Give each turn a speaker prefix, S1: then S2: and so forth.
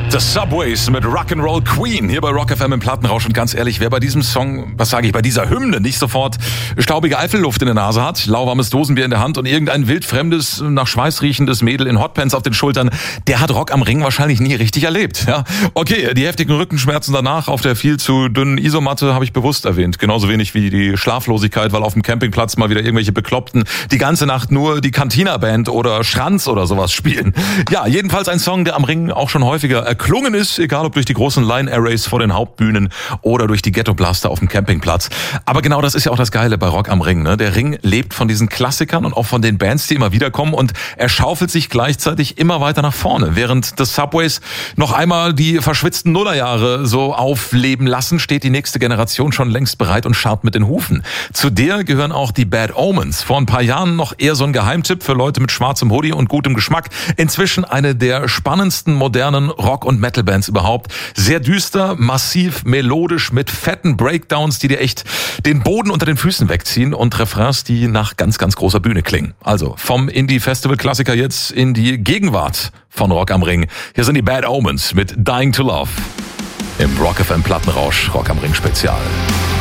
S1: The Subways mit Rock'n'Roll Queen hier bei Rock FM im Plattenrausch. Und ganz ehrlich, wer bei diesem Song, bei dieser Hymne nicht sofort staubige Eifelluft in der Nase hat, lauwarmes Dosenbier in der Hand und irgendein wildfremdes, nach Schweiß riechendes Mädel in Hotpants auf den Schultern, der hat Rock am Ring wahrscheinlich nie richtig erlebt. Ja? Okay, die heftigen Rückenschmerzen danach auf der viel zu dünnen Isomatte habe ich bewusst erwähnt. Genauso wenig wie die Schlaflosigkeit, weil auf dem Campingplatz mal wieder irgendwelche Bekloppten die ganze Nacht nur die Cantina-Band oder Schranz oder sowas spielen. Ja, jedenfalls ein Song, der am Ring auch schon häufiger erklungen ist, egal ob durch die großen Line-Arrays vor den Hauptbühnen oder durch die Ghetto-Blaster auf dem Campingplatz. Aber genau das ist ja auch das Geile bei Rock am Ring. Ne? Der Ring lebt von diesen Klassikern und auch von den Bands, die immer wieder kommen, und er schaufelt sich gleichzeitig immer weiter nach vorne. Während The Subways noch einmal die verschwitzten Nullerjahre so aufleben lassen, steht die nächste Generation schon längst bereit und scharrt mit den Hufen. Zu der gehören auch die Bad Omens. Vor ein paar Jahren noch eher so ein Geheimtipp für Leute mit schwarzem Hoodie und gutem Geschmack. Inzwischen eine der spannendsten modernen Rock- und Metal-Bands überhaupt. Sehr düster, massiv, melodisch, mit fetten Breakdowns, die dir echt den Boden unter den Füßen wegziehen, und Refrains, die nach ganz, ganz großer Bühne klingen. Also vom Indie-Festival-Klassiker jetzt in die Gegenwart von Rock am Ring. Hier sind die Bad Omens mit Dying to Love im Rock FM Plattenrausch Rock am Ring Spezial.